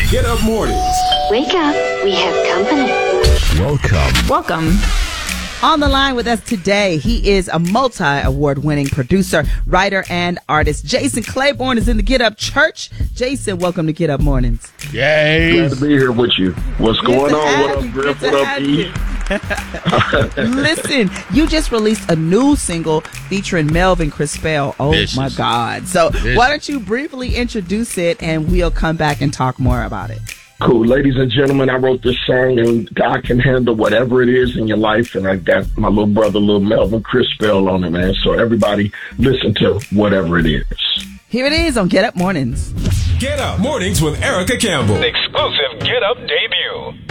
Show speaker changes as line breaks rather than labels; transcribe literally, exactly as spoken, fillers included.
Get Up Mornings.
Wake up, we have company.
Welcome.
Welcome. On the line with us today, he is a multi-award winning producer, writer, and artist. Jason Claiborne is in the Get Up Church. Jason, welcome to Get Up Mornings.
Yay.
Glad to be here with you. What's going on? What up, Griff? What up, E?
Listen, you just released a new single featuring Melvin Crispell. Oh,
Vicious.
my God. So
Vicious.
why don't you briefly introduce it, and we'll come back and talk more about it.
Cool. Ladies and gentlemen, I wrote this song, and God can handle whatever it is in your life. And I got my little brother, little Melvin Crispell, on it, man. So everybody listen to whatever it is.
Here it is on Get Up Mornings.
Get Up Mornings with Erica Campbell.
Exclusive Get Up debut.